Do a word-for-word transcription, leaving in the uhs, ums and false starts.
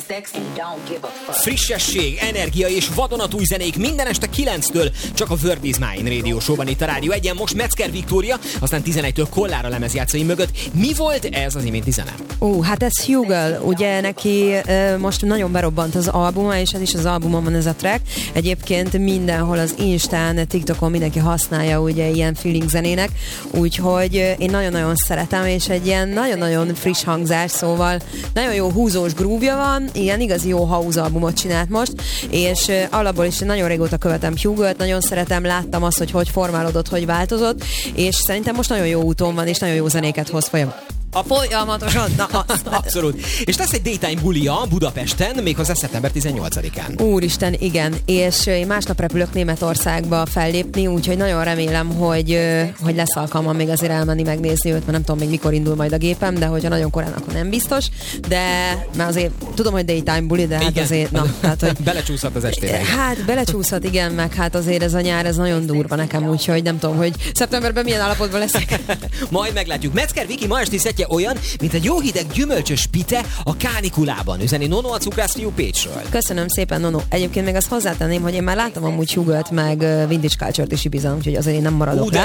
Frissesség, energia és vadonatúj zenék minden este kilenctől csak a World is Mine Radio Show-ban itt a Rádió egyen. Most Metzger Viktória, aztán tizenegytől Kollára lemezjátszói mögött. Mi volt ez az iménti zene? Ó, hát ez Hugel, ugye neki uh, most nagyon berobbant az albuma, és ez is az albumon van ez a track. Egyébként mindenhol az Instán, TikTokon mindenki használja ugye ilyen feeling zenének, úgyhogy uh, én nagyon-nagyon szeretem, és egy ilyen nagyon-nagyon friss hangzás, szóval nagyon jó húzós groove-ja van, ilyen igazi jó house albumot csinált most, és uh, alapból is nagyon régóta követem Hugelt, nagyon szeretem, láttam azt, hogy hogy formálódott, hogy változott, és szerintem most nagyon jó úton van, és nagyon jó zenéket hoz folyam. A folyamatosan, na azt. Abszolút. És lesz egy daytime bulia Budapesten, méghozzá szeptember tizennyolcadikán. Úristen, igen. És én másnap repülök Németországba fellépni, úgyhogy nagyon remélem, hogy, hogy lesz alkalmam még azért elmenni megnézni őt, mert nem tudom még mikor indul majd a gépem, de hogyha nagyon korán, akkor nem biztos. De már azért tudom, hogy daytime buli, de hát igen. azért, na, hát, hogy... Belecsúszhat az estére. Hát belecsúszhat, igen, meg hát azért ez a nyár, ez nagyon durva nekem, úgyhogy nem tudom, hogy szeptemberben milyen állapotban leszek. Majd meglátjuk. Metzger Viki ma esti szettje olyan, mint egy jó hideg gyümölcsös pite a kánikulában. Üzeni Nono a cukrászfiú Pécsről. Köszönöm szépen, Nono. Egyébként még azt hozzátenném, hogy én már láttam amúgy Hugelt, meg Vintage Culture-t is Ibizán, úgyhogy azért én nem maradok Ú, de rá.